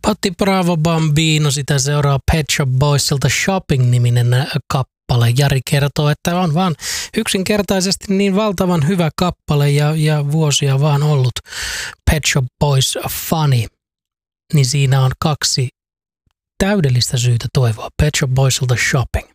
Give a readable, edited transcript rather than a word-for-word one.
Otti Bravo Bambino, sitä seuraa Pet Shop Boysilta Shopping-niminen kappale. Jari kertoo, että on vaan yksinkertaisesti niin valtavan hyvä kappale ja vuosia vaan ollut Pet Shop Boys fani. Niin siinä on 2 täydellistä syytä toivoa. Pet Shop Boysilta Shopping.